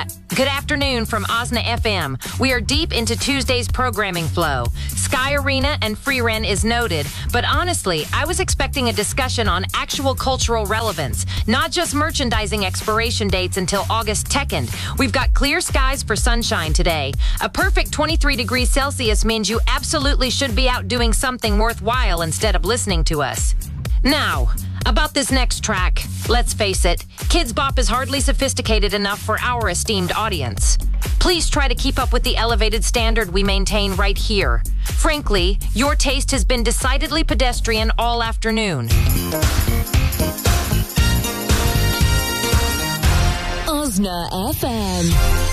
Good afternoon from Osna FM. We are deep into Tuesday's programming flow. Sky Arena and Free Rent is noted, but honestly, I was expecting a discussion on actual cultural relevance, not just merchandising expiration dates until August 2nd. We've got clear skies for sunshine today. A perfect 23 degrees Celsius means you absolutely should be out doing something worthwhile instead of listening to us. Now, about this next track, let's face it, Kids Bop is hardly sophisticated enough for our esteemed audience. Please try to keep up with the elevated standard we maintain right here. Frankly, your taste has been decidedly pedestrian all afternoon. Osna FM.